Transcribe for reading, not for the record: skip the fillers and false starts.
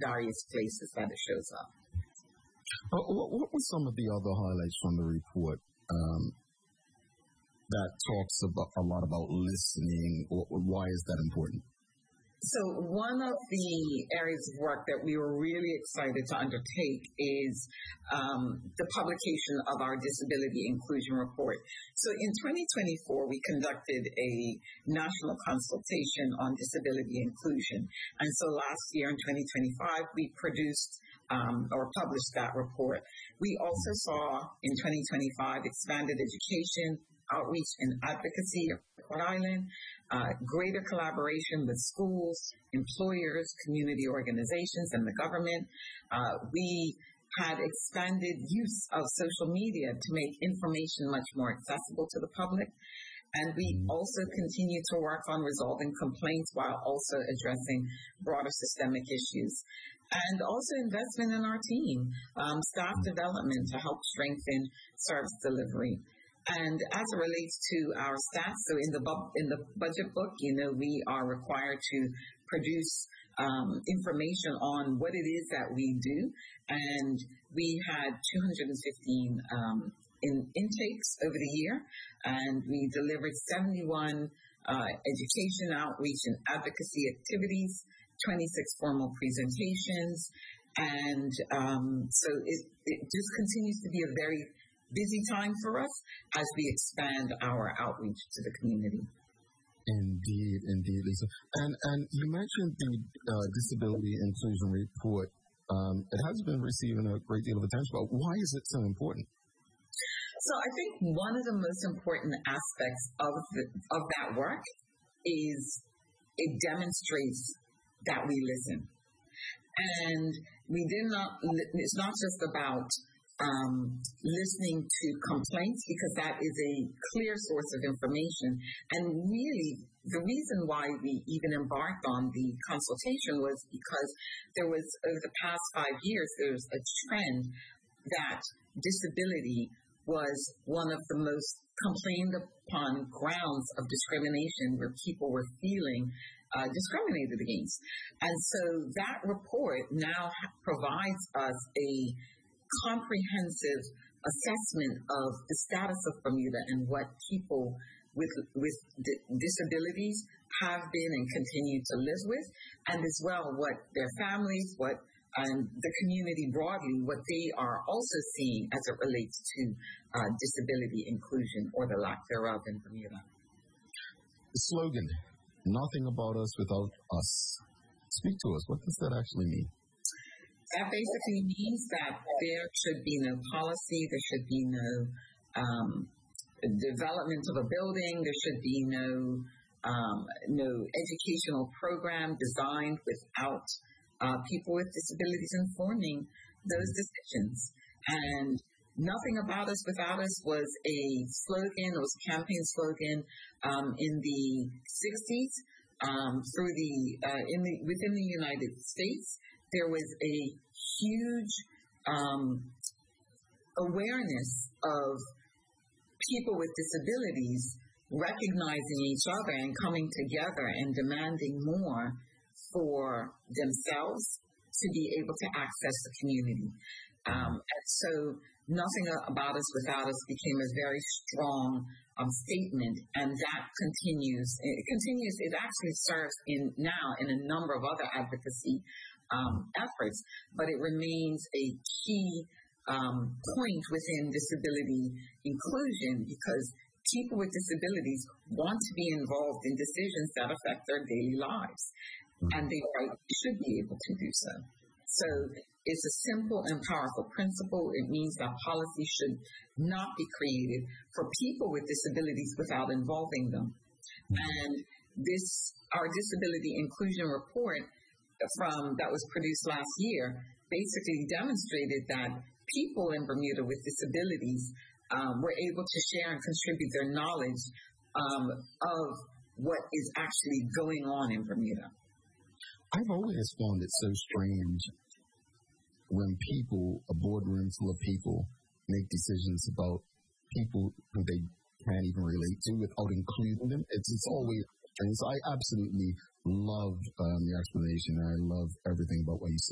various places that it shows up. What were some of the other highlights from the report that talks a lot about listening, or why is that important? So one of the areas of work that we were really excited to undertake is the publication of our Disability Inclusion Report. So in 2024, we conducted a national consultation on disability inclusion. And so last year in 2025, we produced or published that report. We also saw in 2025 expanded education, outreach and advocacy of Rhode Island, greater collaboration with schools, employers, community organizations, and the government. We had expanded use of social media to make information much more accessible to the public. And we also continue to work on resolving complaints while also addressing broader systemic issues. And also investment in our team, staff development to help strengthen service delivery. And as it relates to our staff, so in the budget book, we are required to produce information on what it is that we do. And we had 215 intakes over the year, and we delivered 71 education, outreach, and advocacy activities, 26 formal presentations. And so it just continues to be a very busy time for us as we expand our outreach to the community. Indeed, Lisa. And you mentioned the Disability Inclusion Report. It has been receiving a great deal of attention, but why is it so important? So I think one of the most important aspects of that work is it demonstrates that we listen. And it's not just about listening to complaints, because that is a clear source of information. And really, the reason why we even embarked on the consultation was because there was, over the past 5 years, there was a trend that disability was one of the most complained upon grounds of discrimination, where people were feeling discriminated against. And so that report now provides us a comprehensive assessment of the status of Bermuda and what people with disabilities have been and continue to live with, and as well what their families, and the community broadly, what they are also seeing as it relates to disability inclusion, or the lack thereof, in Bermuda. The slogan, "Nothing about us without us." Speak to us. What does that actually mean? That basically means that there should be no policy, there should be no development of a building, there should be no educational program designed without people with disabilities informing those decisions. And "Nothing about us without us" was a slogan, it was a campaign slogan in the 60s within the United States. There was a huge awareness of people with disabilities recognizing each other and coming together and demanding more for themselves to be able to access the community. And so "Nothing about us without us" became a very strong statement, and that continues. It actually serves now in a number of other advocacy efforts, but it remains a key point within disability inclusion, because people with disabilities want to be involved in decisions that affect their daily lives, and they should be able to do so. So it's a simple and powerful principle. It means that policy should not be created for people with disabilities without involving them. And our Disability Inclusion Report that was produced last year basically demonstrated that people in Bermuda with disabilities were able to share and contribute their knowledge of what is actually going on in Bermuda. I've always found it so strange when a boardroom full of people, make decisions about people who they can't even relate to without including them. It's always strange. So I absolutely love your explanation. I love everything about what you said.